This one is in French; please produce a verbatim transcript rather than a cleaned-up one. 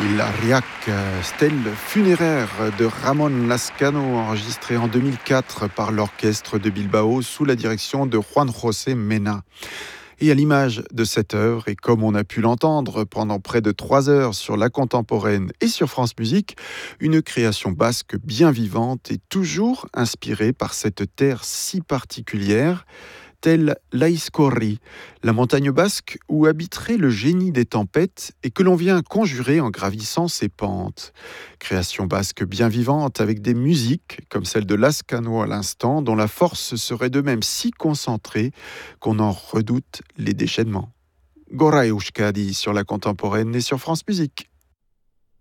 Il Riac, stèle funéraire de Ramón Lascano, enregistré en deux mille quatre par l'orchestre de Bilbao sous la direction de Juan José Mena. Et à l'image de cette œuvre, et comme on a pu l'entendre pendant près de trois heures sur La Contemporaine et sur France Musique, une création basque bien vivante et toujours inspirée par cette terre si particulière, telle l'Aïscorri, la montagne basque où habiterait le génie des tempêtes et que l'on vient conjurer en gravissant ses pentes. Création basque bien vivante avec des musiques comme celle de Lascano à l'instant, dont la force serait de même si concentrée qu'on en redoute les déchaînements. Gora Euskadi sur La Contemporaine et sur France Musique.